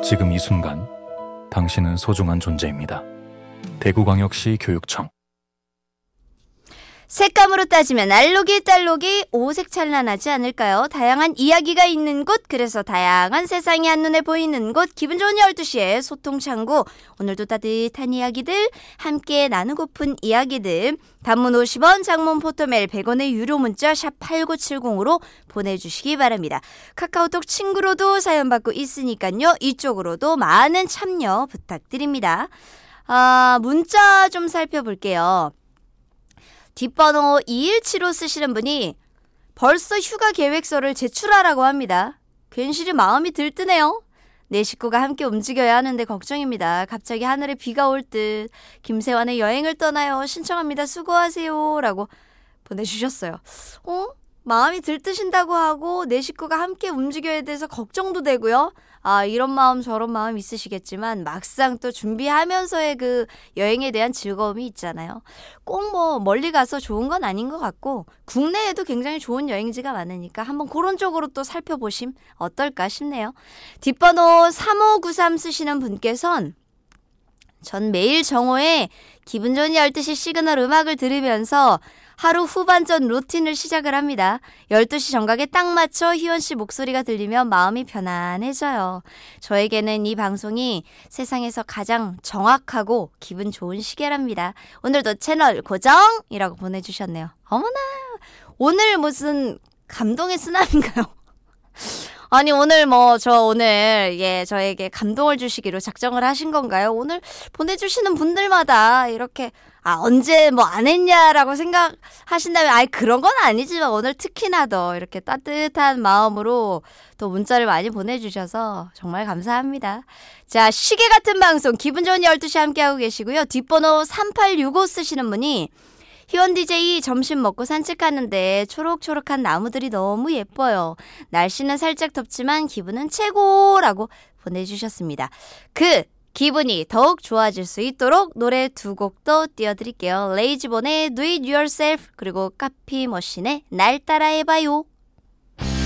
지금 이 순간 당신은 소중한 존재입니다. 대구광역시 교육청. 색감으로 따지면 알록이 딸록이 오색찬란하지 않을까요? 다양한 이야기가 있는 곳, 그래서 다양한 세상이 한눈에 보이는 곳, 기분 좋은 12시에 소통창구. 오늘도 따뜻한 이야기들, 함께 나누고픈 이야기들, 단문 50원, 장문 포토메일 100원의 유료 문자 샵 8970으로 보내주시기 바랍니다. 카카오톡 친구로도 사연 받고 있으니까요. 이쪽으로도 많은 참여 부탁드립니다. 문자 좀 살펴볼게요. 뒷번호 2175 쓰시는 분이 벌써 휴가 계획서를 제출하라고 합니다. 괜시리 마음이 들뜨네요. 내 식구가 함께 움직여야 하는데 걱정입니다. 갑자기 하늘에 비가 올 듯. 김세환의 여행을 떠나요. 신청합니다. 수고하세요. 라고 보내주셨어요. 마음이 들뜨신다고 하고 내 식구가 함께 움직여야 돼서 걱정도 되고요. 이런 마음 저런 마음 있으시겠지만 막상 또 준비하면서의 그 여행에 대한 즐거움이 있잖아요. 꼭 뭐 멀리 가서 좋은 건 아닌 것 같고 국내에도 굉장히 좋은 여행지가 많으니까 한번 그런 쪽으로 또 살펴보심 어떨까 싶네요. 뒷번호 3593 쓰시는 분께선 전 매일 정오에 기분 좋은 12시 시그널 음악을 들으면서 하루 후반전 루틴을 시작을 합니다. 12시 정각에 딱 맞춰 희원씨 목소리가 들리면 마음이 편안해져요. 저에게는 이 방송이 세상에서 가장 정확하고 기분 좋은 시계랍니다. 오늘도 채널 고정이라고 보내주셨네요. 어머나, 오늘 무슨 감동의 쓰나미인가요? 아니 오늘 오늘 저에게 감동을 주시기로 작정을 하신 건가요? 오늘 보내주시는 분들마다 이렇게 언제 안 했냐라고 생각하신다면 그런 건 아니지만 오늘 특히나 더 이렇게 따뜻한 마음으로 또 문자를 많이 보내주셔서 정말 감사합니다. 자, 시계 같은 방송 기분 좋은 12시 함께하고 계시고요. 뒷번호 3865 쓰시는 분이 희원 DJ 점심 먹고 산책하는데 초록초록한 나무들이 너무 예뻐요. 날씨는 살짝 덥지만 기분은 최고라고 보내주셨습니다. 그 기분이 더욱 좋아질 수 있도록 노래 두 곡 더 띄워드릴게요. 레이즈본의 Do It Yourself 그리고 카피머신의 날 따라해봐요.